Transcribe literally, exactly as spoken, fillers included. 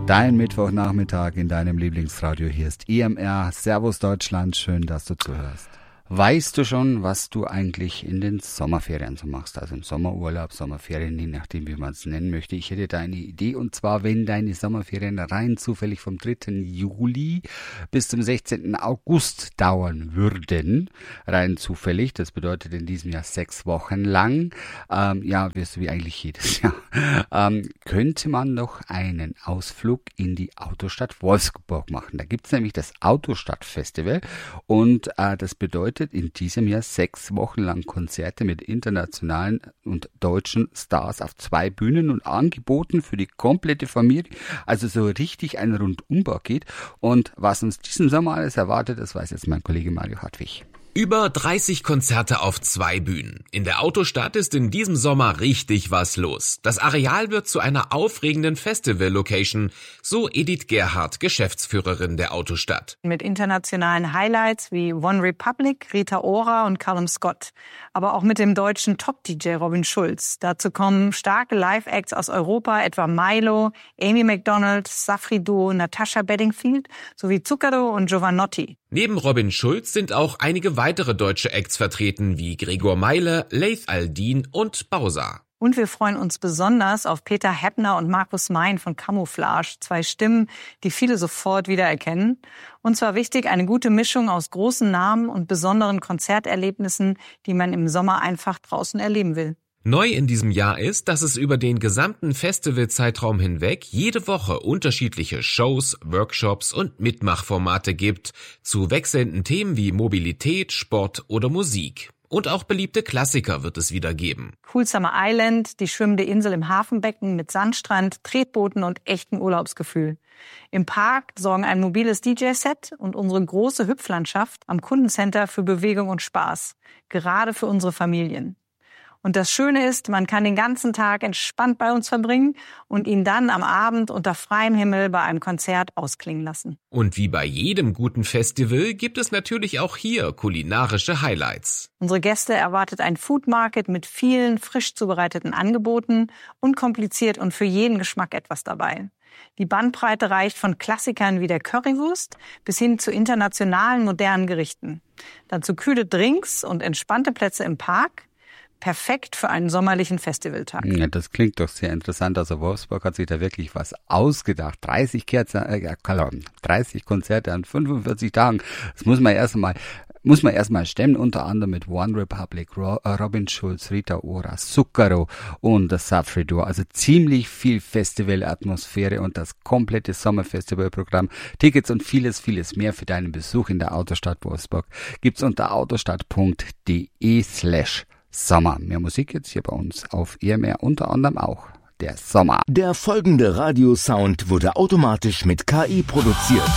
Dein Mittwochnachmittag in deinem Lieblingsradio. Hier ist I M R. Servus Deutschland, schön, dass du zuhörst. Weißt du schon, was du eigentlich in den Sommerferien so machst? Also im Sommerurlaub, Sommerferien, je nachdem, wie man es nennen möchte. Ich hätte da eine Idee, und zwar, wenn deine Sommerferien rein zufällig vom dritten Juli bis zum sechzehnten August dauern würden, rein zufällig, das bedeutet in diesem Jahr sechs Wochen lang, ähm, ja, wirst du wie eigentlich jedes Jahr, ähm, könnte man noch einen Ausflug in die Autostadt Wolfsburg machen. Da gibt's nämlich das Autostadtfestival, und äh, das bedeutet in diesem Jahr sechs Wochen lang Konzerte mit internationalen und deutschen Stars auf zwei Bühnen und angeboten für die komplette Familie. Also so richtig ein Rundumbau-Paket. Und was uns diesen Sommer alles erwartet, das weiß jetzt mein Kollege Mario Hartwig. Über dreißig Konzerte auf zwei Bühnen. In der Autostadt ist in diesem Sommer richtig was los. Das Areal wird zu einer aufregenden Festival-Location, so Edith Gerhardt, Geschäftsführerin der Autostadt. Mit internationalen Highlights wie One Republic, Rita Ora und Callum Scott. Aber auch mit dem deutschen Top-D J Robin Schulz. Dazu kommen starke Live-Acts aus Europa, etwa Milo, Amy McDonald, Safri Duo, Natasha Bedingfield sowie Zucchero und Giovanotti. Neben Robin Schulz sind auch einige weitere deutsche Acts vertreten, wie Gregor Meile, Laith Al-Din und Bowser. Und wir freuen uns besonders auf Peter Heppner und Markus Mein von Camouflage, zwei Stimmen, die viele sofort wiedererkennen. Und zwar wichtig, eine gute Mischung aus großen Namen und besonderen Konzerterlebnissen, die man im Sommer einfach draußen erleben will. Neu in diesem Jahr ist, dass es über den gesamten Festivalzeitraum hinweg jede Woche unterschiedliche Shows, Workshops und Mitmachformate gibt, zu wechselnden Themen wie Mobilität, Sport oder Musik. Und auch beliebte Klassiker wird es wieder geben. Cool Summer Island, die schwimmende Insel im Hafenbecken mit Sandstrand, Tretbooten und echtem Urlaubsgefühl. Im Park sorgen ein mobiles D J-Set und unsere große Hüpflandschaft am Kundencenter für Bewegung und Spaß, gerade für unsere Familien. Und das Schöne ist, man kann den ganzen Tag entspannt bei uns verbringen und ihn dann am Abend unter freiem Himmel bei einem Konzert ausklingen lassen. Und wie bei jedem guten Festival gibt es natürlich auch hier kulinarische Highlights. Unsere Gäste erwartet ein Food Market mit vielen frisch zubereiteten Angeboten, unkompliziert und für jeden Geschmack etwas dabei. Die Bandbreite reicht von Klassikern wie der Currywurst bis hin zu internationalen modernen Gerichten. Dazu kühle Drinks und entspannte Plätze im Park. Perfekt für einen sommerlichen Festivaltag. Ja, das klingt doch sehr interessant. Also Wolfsburg hat sich da wirklich was ausgedacht. dreißig Kerzen, äh, dreißig Konzerte an fünfundvierzig Tagen. Das muss man erstmal muss man erstmal stemmen, unter anderem mit One Republic, Ro- Robin Schulz, Rita Ora, Zucchero und das Safri Duo. Also ziemlich viel Festivalatmosphäre und das komplette Sommerfestivalprogramm. Tickets und vieles, vieles mehr für deinen Besuch in der Autostadt Wolfsburg gibt's unter autostadt.de slash Sommer. Mehr Musik jetzt hier bei uns auf I M R, unter anderem auch der Sommer. Der folgende Radiosound wurde automatisch mit K I produziert.